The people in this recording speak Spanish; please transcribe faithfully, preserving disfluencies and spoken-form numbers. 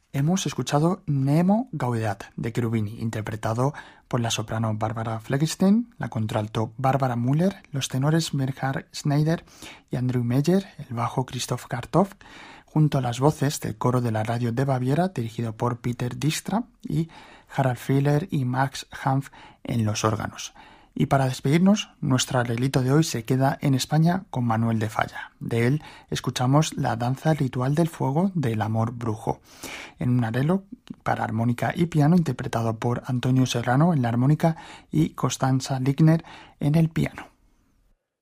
Hemos escuchado Nemo Gaudeat de Cherubini, interpretado por la soprano Barbara Fleckenstein, la contralto Barbara Müller, los tenores Bernhard Schneider y Andrew Meyer, el bajo Christoph Kartoff, junto a las voces del coro de la radio de Baviera, dirigido por Peter Dijkstra, y Harald Fihler y Max Hanf en los órganos. Y para despedirnos, nuestro arreglito de hoy se queda en España con Manuel de Falla. De él escuchamos la danza ritual del fuego del amor brujo, en un arreglo para armónica y piano interpretado por Antonio Serrano en la armónica y Costanza Ligner en el piano.